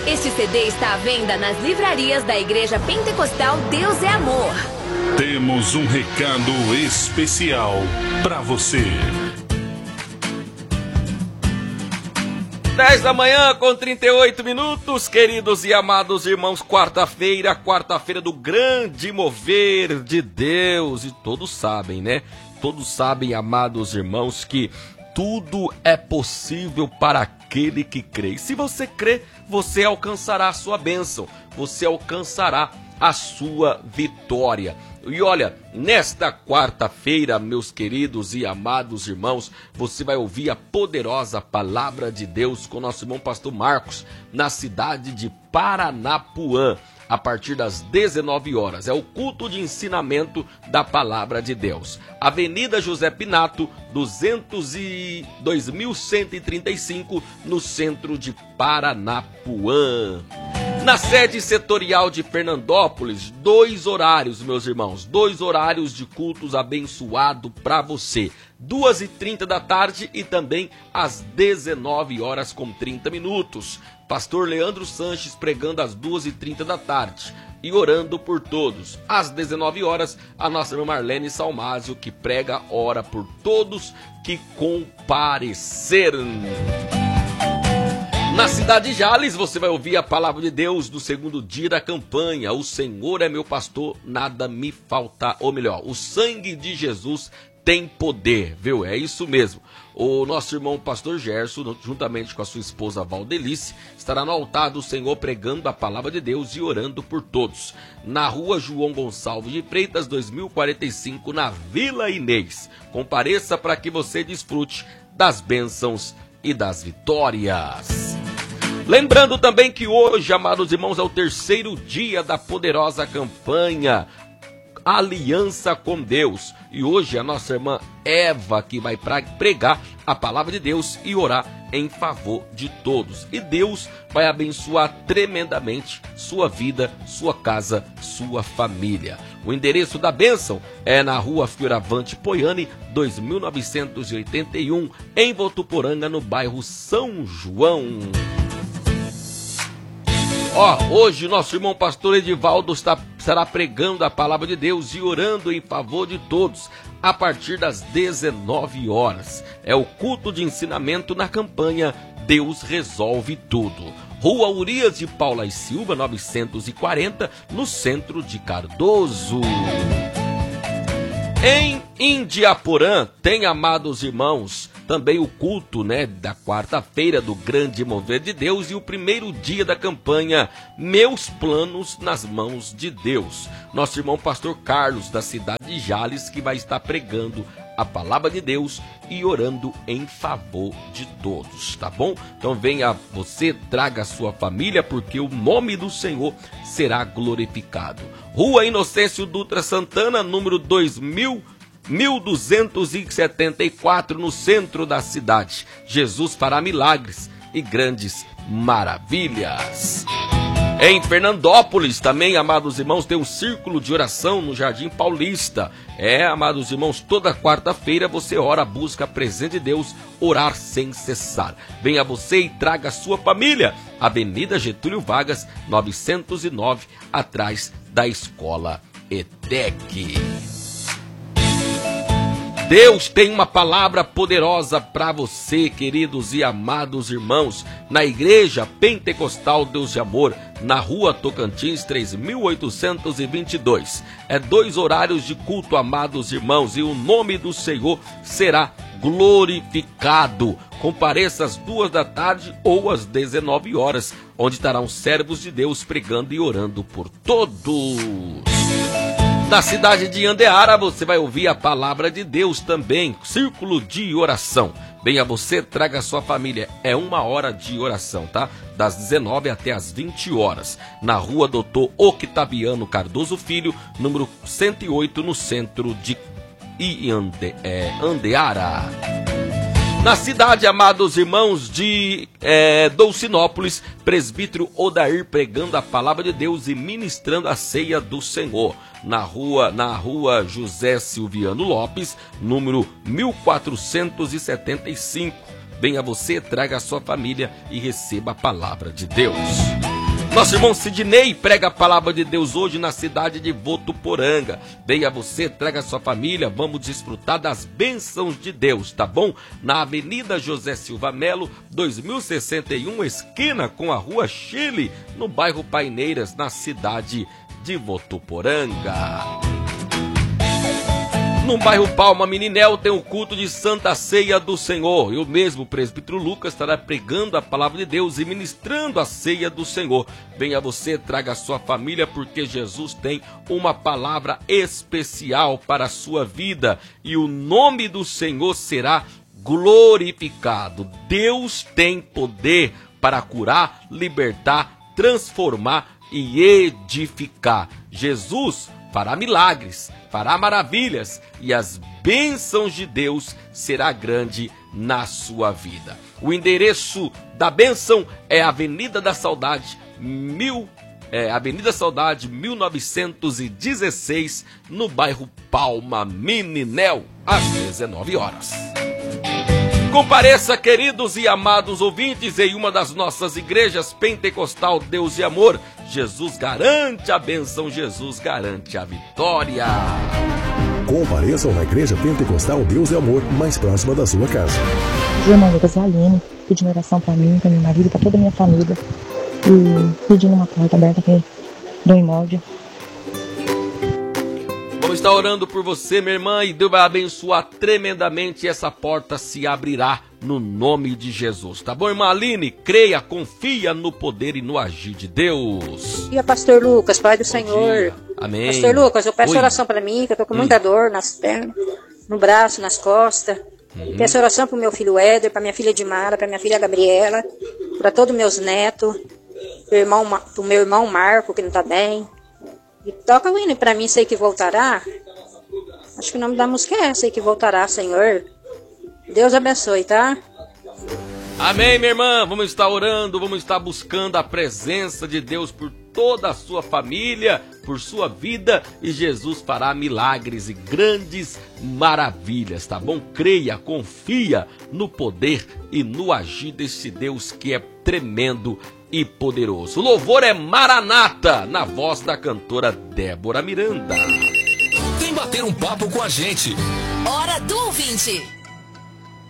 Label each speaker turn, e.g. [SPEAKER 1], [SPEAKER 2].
[SPEAKER 1] Este CD está à venda nas livrarias da Igreja Pentecostal Deus é Amor.
[SPEAKER 2] Temos um recado especial para você.
[SPEAKER 3] 10 da manhã com 38 minutos, queridos e amados irmãos, quarta-feira do grande mover de Deus. E todos sabem, né? Todos sabem, amados irmãos, que tudo é possível para aquele que crê. E se você crê, você alcançará a sua bênção, você alcançará a sua vitória. E olha, nesta quarta-feira, meus queridos e amados irmãos, você vai ouvir a poderosa palavra de Deus com nosso irmão pastor Marcos, na cidade de Paranapuã, a partir das 19 horas. É o culto de ensinamento da palavra de Deus. Avenida José Pinato, 2135, no centro de Paranapuã. Na sede setorial de Fernandópolis, 2 horários, meus irmãos, 2 horários de cultos abençoado para você. 2h30 da tarde e também às 19 horas com 30 minutos. Pastor Leandro Sanches pregando às 2h30 da tarde e orando por todos. Às 19 horas, a nossa irmã Marlene Salmásio, que prega, ora por todos que compareceram. Na cidade de Jales, você vai ouvir a palavra de Deus do segundo dia da campanha. O Senhor é meu pastor, nada me falta. Ou melhor, o sangue de Jesus tem poder, viu? É isso mesmo. O nosso irmão pastor Gerson, juntamente com a sua esposa Valdelice, estará no altar do Senhor pregando a palavra de Deus e orando por todos. Na rua João Gonçalves de Freitas, 2045, na Vila Inês. Compareça para que você desfrute das bênçãos e das vitórias. Lembrando também que hoje, amados irmãos, é o 3º dia da poderosa campanha Aliança com Deus. E hoje a nossa irmã Eva que vai pregar a palavra de Deus e orar em favor de todos. E Deus vai abençoar tremendamente sua vida, sua casa, sua família. O endereço da bênção é na rua Fioravante Poiane, 2981, em Votuporanga, no bairro São João. Hoje nosso irmão pastor Edivaldo estará pregando a palavra de Deus e orando em favor de todos a partir das 19 horas. É o culto de ensinamento na campanha Deus Resolve Tudo. Rua Urias de Paula e Silva, 940, no centro de Cardoso. Em Indiaporã tem, amados irmãos, também o culto, da quarta-feira do grande mover de Deus e o primeiro dia da campanha Meus Planos nas Mãos de Deus. Nosso irmão pastor Carlos, da cidade de Jales, que vai estar pregando a palavra de Deus e orando em favor de todos, tá bom? Então venha você, traga a sua família, porque o nome do Senhor será glorificado. Rua Inocêncio Dutra Santana, número 1274, no centro da cidade. Jesus fará milagres e grandes maravilhas. Em Fernandópolis também, amados irmãos, tem um círculo de oração no Jardim Paulista. Amados irmãos, toda quarta-feira você ora, busca a presença de Deus, orar sem cessar. Venha você e traga a sua família. Avenida Getúlio Vargas, 909, atrás da Escola ETEC. Deus tem uma palavra poderosa para você, queridos e amados irmãos, na Igreja Pentecostal Deus de Amor, na Rua Tocantins, 3822. 2 horários de culto, amados irmãos, e o nome do Senhor será glorificado. Compareça às 2 da tarde ou às 19 horas, onde estarão servos de Deus pregando e orando por todos. Na cidade de Andeara, você vai ouvir a palavra de Deus também, círculo de oração. Venha você, traga a sua família, é 1 hora de oração, tá? Das 19 até as 20 horas, na rua Doutor Octaviano Cardoso Filho, número 108, no centro de Andeara. Na cidade, amados irmãos, de Dolcinópolis, presbítero Odair pregando a palavra de Deus e ministrando a ceia do Senhor. Na rua José Silviano Lopes, número 1475. Venha você, traga a sua família e receba a palavra de Deus. Nosso irmão Sidney prega a palavra de Deus hoje na cidade de Votuporanga. Venha você, traga a sua família, vamos desfrutar das bênçãos de Deus, tá bom? Na Avenida José Silva Melo, 2061, esquina com a Rua Chile, no bairro Paineiras, na cidade de Votuporanga. No bairro Palma Meninel tem o culto de Santa Ceia do Senhor. E o mesmo presbítero Lucas estará pregando a palavra de Deus e ministrando a ceia do Senhor. Venha você, traga a sua família, porque Jesus tem uma palavra especial para a sua vida. E o nome do Senhor será glorificado. Deus tem poder para curar, libertar, transformar e edificar. Jesus fará milagres, fará maravilhas e as bênçãos de Deus será grande na sua vida. O endereço da bênção é Avenida da Saudade, Avenida Saudade 1916, no bairro Palma Meninel, às 19 horas. Compareça, queridos e amados ouvintes, em uma das nossas igrejas Pentecostal Deus e Amor. Jesus garante a bênção, Jesus garante a vitória.
[SPEAKER 4] Compareçam na Igreja Pentecostal Deus e Amor, mais próxima da sua casa.
[SPEAKER 5] Irmã Lucas e Aline, pedindo oração para mim, para meu marido, para toda a minha família. E pedindo uma porta aberta aqui do imóvel.
[SPEAKER 3] Vamos estar orando por você, minha irmã, e Deus vai abençoar tremendamente e essa porta se abrirá no nome de Jesus. Tá bom, irmã Aline? Creia, confia no poder e no agir de Deus.
[SPEAKER 6] Bom dia, pastor Lucas, Pai do Senhor.
[SPEAKER 3] Amém.
[SPEAKER 6] Pastor Lucas, eu peço oração para mim, que eu tô com muita dor nas pernas, no braço, nas costas. Peço oração pro meu filho Éder, pra minha filha Dimara, pra minha filha Gabriela, para todos meus netos, pro meu irmão Marco, que não tá bem. E toca o hino pra mim, Sei que Voltará. Acho que o nome da música é Sei que Voltará, Senhor. Deus abençoe, tá?
[SPEAKER 3] Amém, minha irmã. Vamos estar orando, vamos estar buscando a presença de Deus por toda a sua família, por sua vida, e Jesus fará milagres e grandes maravilhas, tá bom? Creia, confia no poder e no agir desse Deus que é tremendo e poderoso. O louvor é Maranata, na voz da cantora Débora Miranda.
[SPEAKER 7] Vem bater um papo com a gente.
[SPEAKER 1] Hora do ouvinte.